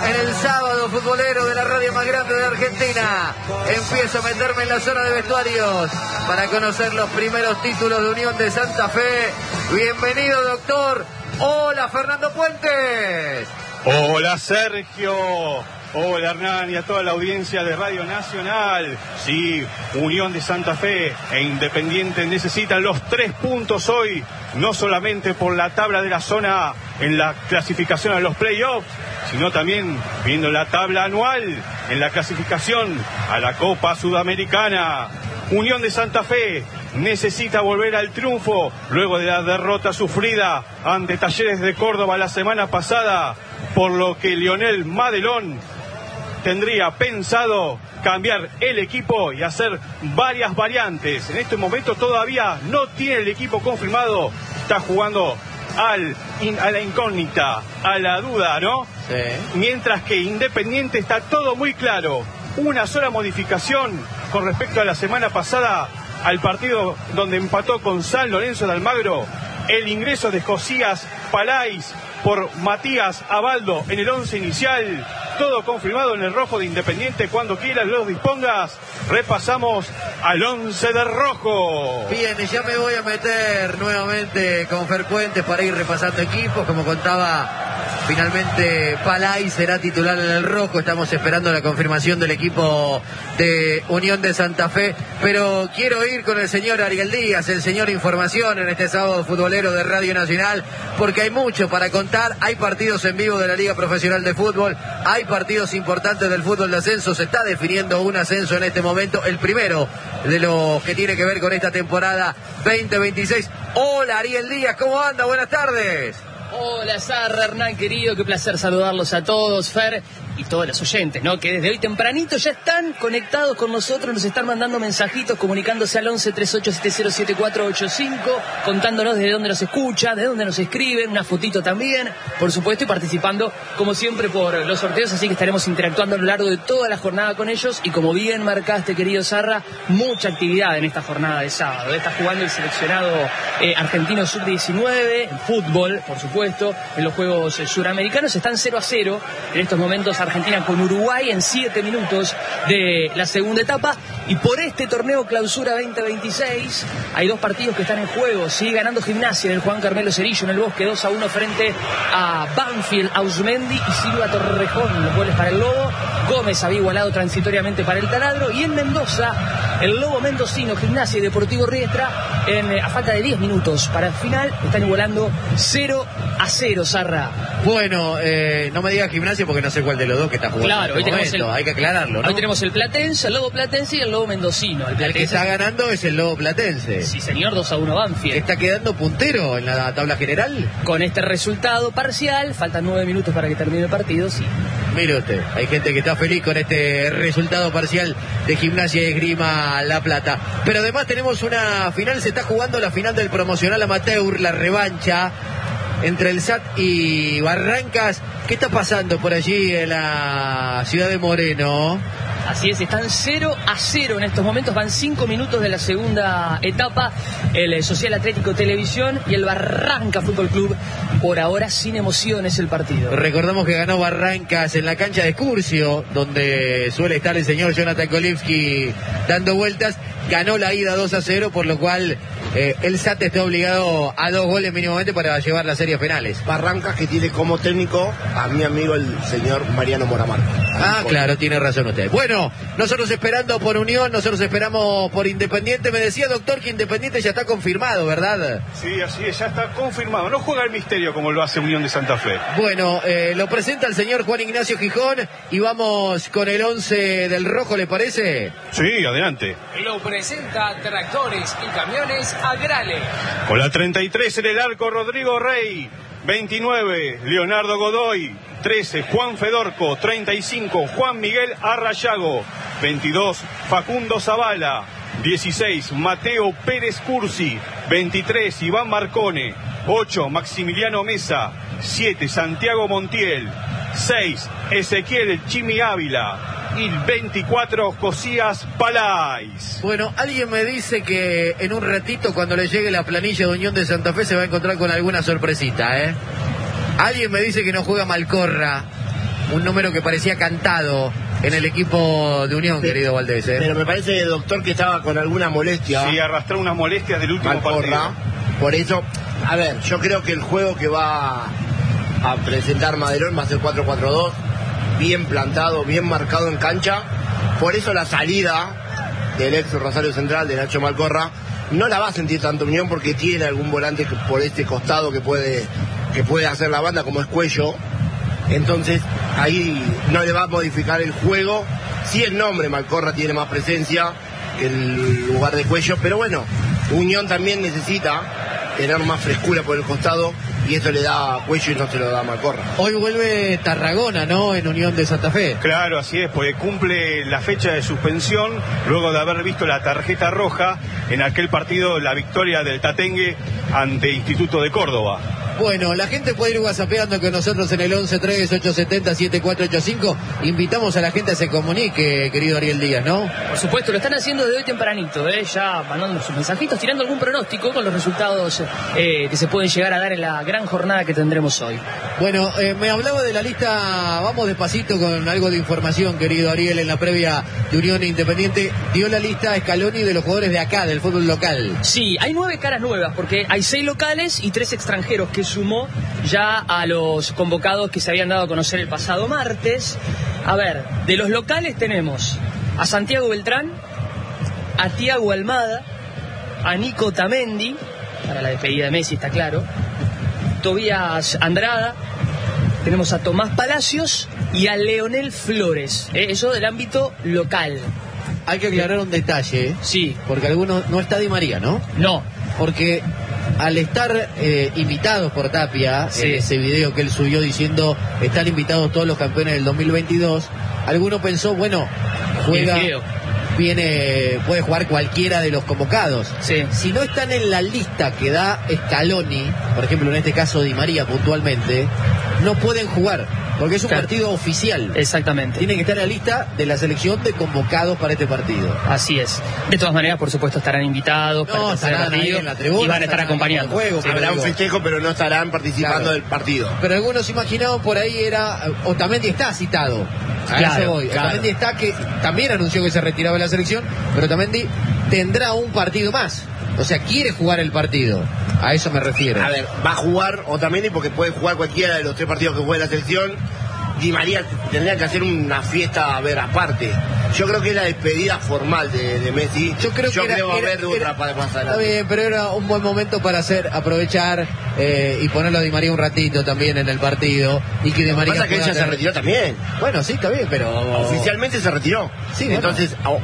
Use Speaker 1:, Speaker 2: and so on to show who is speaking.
Speaker 1: en el sábado futbolero de la radio más grande de Argentina. Empiezo a meterme en la zona de vestuarios para conocer los primeros títulos de Unión de Santa Fe. Bienvenido, doctor. Hola, Fernando Puentes.
Speaker 2: Hola, Sergio. Hola, Hernán, y a toda la audiencia de Radio Nacional. Sí, Unión de Santa Fe e Independiente necesitan los 3 puntos hoy, no solamente por la tabla de la zona en la clasificación a los playoffs, sino también viendo la tabla anual en la clasificación a la Copa Sudamericana. Unión de Santa Fe necesita volver al triunfo luego de la derrota sufrida ante Talleres de Córdoba la semana pasada, por lo que Lionel Madelón tendría pensado cambiar el equipo y hacer varias variantes. En este momento todavía no tiene el equipo confirmado, está jugando a la incógnita, a la duda, ¿no?
Speaker 1: Sí.
Speaker 2: Mientras que Independiente está todo muy claro. Una sola modificación con respecto a la semana pasada, al partido donde empató con San Lorenzo de Almagro, el ingreso de Josías Palais por Matías Abaldo en el 11 inicial. Todo confirmado en el rojo de Independiente. Cuando quieras los dispongas, repasamos al 11 de rojo.
Speaker 1: Bien, y ya me voy a meter nuevamente con Fer Puentes para ir repasando equipos. Como contaba, finalmente Palay será titular en el rojo. Estamos esperando la confirmación del equipo de Unión de Santa Fe. Pero quiero ir con el señor Ariel Díaz, el señor Información, en este sábado futbolero de Radio Nacional, porque hay mucho para contar. Hay partidos en vivo de la Liga Profesional de Fútbol, hay partidos importantes del fútbol de ascenso. Se está definiendo un ascenso en este momento, el primero de lo que tiene que ver con esta temporada 2026. Hola, Ariel Díaz, ¿cómo anda? Buenas tardes.
Speaker 3: Hola, Sarra, Hernán, querido, qué placer saludarlos a todos, Fer, y todos los oyentes, ¿no? Que desde hoy tempranito ya están conectados con nosotros, nos están mandando mensajitos, comunicándose al 11 3870 7485, contándonos desde dónde nos escuchan, de dónde nos escriben, una fotito también, por supuesto, y participando, como siempre, por los sorteos, así que estaremos interactuando a lo largo de toda la jornada con ellos, y como bien marcaste, querido Sarra, mucha actividad en esta jornada de sábado. Está jugando el seleccionado argentino sub-19, en fútbol, por supuesto, en los Juegos Suramericanos. Están 0-0 en estos momentos Argentina con Uruguay en 7 minutos de la segunda etapa, y por este torneo Clausura 2026 hay 2 partidos que están en juego. Sigue ganando Gimnasia en el Juan Carmelo Cerillo en el Bosque, 2-1 frente a Banfield, Ausmendi y Silva Torrejón, los goles para el Lobo. Gómez había igualado transitoriamente para el Taladro, y en Mendoza el Lobo mendocino, Gimnasia y Deportivo Riestra, a falta de 10 minutos para el final, están igualando 0-0, Sarra.
Speaker 1: Bueno, no me digas Gimnasia porque no sé cuál de los dos que está jugando.
Speaker 3: Claro,
Speaker 1: en este momento. Hay que aclararlo, ¿no?
Speaker 3: Hoy tenemos el Platense, el Lobo Platense y el Lobo mendocino.
Speaker 1: El que está ganando es el Lobo Platense.
Speaker 3: Sí, señor, 2-1 Banfield.
Speaker 1: ¿Está quedando puntero en la tabla general?
Speaker 3: Con este resultado parcial, faltan 9 minutos para que termine el partido, sí.
Speaker 1: Mire usted, hay gente que está feliz con este resultado parcial de Gimnasia y Esgrima La Plata. Pero además tenemos una final, se está jugando la final del promocional amateur, la revancha entre el SAT y Barrancas. ¿Qué está pasando por allí en la ciudad de Moreno?
Speaker 3: Así es, están 0-0 en estos momentos, van 5 minutos de la segunda etapa, el Social Atlético Televisión y el Barranca Fútbol Club, por ahora sin emociones el partido.
Speaker 1: Recordamos que ganó Barrancas en la cancha de Excursio, donde suele estar el señor Jonathan Kolivsky dando vueltas. Ganó la ida 2-0, por lo cual el SAT está obligado a 2 goles mínimamente para llevar las series penales.
Speaker 4: Barrancas, que tiene como técnico a mi amigo el señor Mariano Moramar.
Speaker 1: Claro, tiene razón usted. Bueno, nosotros esperando por Unión, nosotros esperamos por Independiente. Me decía, doctor, que Independiente ya está confirmado, ¿verdad?
Speaker 2: Sí, así es, ya está confirmado. No juega el misterio como lo hace Unión de Santa Fe.
Speaker 1: Bueno, lo presenta el señor Juan Ignacio Gijón y vamos con el 11 del rojo, ¿le parece?
Speaker 2: Sí, adelante.
Speaker 5: Lo presenta Tractores y Camiones Agrale.
Speaker 2: Con la 33 en el arco, Rodrigo Rey. 29, Leonardo Godoy. 13, Juan Fedorco. 35, Juan Miguel Arrayago. 22, Facundo Zavala. 16, Mateo Pérez Cursi. 23, Iván Marcone. 8, Maximiliano Mesa. 7, Santiago Montiel. 6, Ezequiel Chimi Ávila. Y 24, Josías Palais.
Speaker 1: Bueno, alguien me dice que en un ratito, cuando le llegue la planilla de Unión de Santa Fe, se va a encontrar con alguna sorpresita, ¿eh? Alguien me dice que no juega Malcorra. un número que parecía cantado en el equipo de Unión, querido Valdés.
Speaker 4: Pero me parece, doctor, que estaba con alguna molestia.
Speaker 2: Sí, arrastró unas molestias del último partido.
Speaker 4: Por eso, a ver, yo creo que el juego que va a presentar Madelón va a ser 4-4-2, bien plantado, bien marcado en cancha. Por eso la salida del ex Rosario Central, de Nacho Malcorra, no la va a sentir tanto Unión, porque tiene algún volante por este costado que puede hacer la banda, como es Cuello. Entonces ahí no le va a modificar el juego. Sí, el nombre Malcorra tiene más presencia que el lugar de Cuello, pero bueno, Unión también necesita tener más frescura por el costado, y eso le da a Cuello y no se lo da a Malcorra.
Speaker 1: Hoy vuelve Tarragona, ¿no?, en Unión de Santa Fe.
Speaker 2: Claro, así es, porque cumple la fecha de suspensión luego de haber visto la tarjeta roja en aquel partido, la victoria del Tatengue ante Instituto de Córdoba.
Speaker 1: Bueno, la gente puede ir whatsappeando con nosotros en el 11-3-870-7485. Invitamos a la gente a que se comunique, querido Ariel Díaz, ¿no?
Speaker 3: Por supuesto, lo están haciendo desde hoy tempranito, ya mandando sus mensajitos, tirando algún pronóstico con los resultados que se pueden llegar a dar en la gran jornada que tendremos hoy.
Speaker 1: Bueno, me hablaba de la lista, vamos despacito con algo de información, querido Ariel, en la previa de Unión Independiente. Dio la lista Scaloni de los jugadores de acá, del fútbol local.
Speaker 3: Sí, hay 9 caras nuevas, porque hay 6 locales y 3 extranjeros que sumó ya a los convocados que se habían dado a conocer el pasado martes. A ver, de los locales tenemos a Santiago Beltrán, a Thiago Almada, a Nico Tamendi, para la despedida de Messi, está claro, Tobías Andrada, tenemos a Tomás Palacios y a Leonel Flores, eso del ámbito local.
Speaker 1: Hay que aclarar un detalle,
Speaker 3: Sí.
Speaker 1: Porque algunos no está Di María, ¿no?
Speaker 3: No.
Speaker 1: Porque al estar invitados por Tapia,
Speaker 3: Sí.
Speaker 1: en ese video que él subió diciendo están invitados todos los campeones del 2022, alguno pensó, bueno, puede jugar cualquiera de los convocados.
Speaker 3: Sí.
Speaker 1: Si no están en la lista que da Scaloni, por ejemplo en este caso Di María puntualmente, no pueden jugar, porque es un partido oficial.
Speaker 3: Exactamente.
Speaker 1: Tienen que estar en la lista de la selección de convocados para este partido.
Speaker 3: Así es. De todas maneras, por supuesto, estarán invitados para el tercer
Speaker 1: estarán ahí
Speaker 3: partido
Speaker 1: en la tribuna,
Speaker 3: y van a estar
Speaker 1: estarán
Speaker 3: acompañando.
Speaker 1: en el juego,
Speaker 4: Habrá un festejo, pero no estarán participando del partido.
Speaker 1: Pero algunos imaginaban por ahí era Otamendi está citado. A
Speaker 3: Claro,
Speaker 1: eso voy.
Speaker 4: claro.
Speaker 1: Otamendi está, que también anunció que se retiraba de la selección, pero Otamendi tendrá un partido más. O sea, quiere jugar el partido. A eso me refiero.
Speaker 4: A ver, va a jugar Otamendi porque puede jugar cualquiera de los 3 partidos que juegue la selección. Di María tendría que hacer una fiesta, a ver, aparte. Yo creo que es la despedida formal de Messi.
Speaker 1: Yo creo que
Speaker 4: va a haber otra para más
Speaker 1: Está
Speaker 4: adelante.
Speaker 1: bien, pero era un buen momento para aprovechar y ponerlo a Di María un ratito también en el partido. Y que Di
Speaker 4: Lo que
Speaker 1: María
Speaker 4: pasa es que él ya se retiró también.
Speaker 1: Bueno, sí, está bien, pero
Speaker 4: Oficialmente se retiró.
Speaker 1: Sí, bueno.
Speaker 4: Entonces,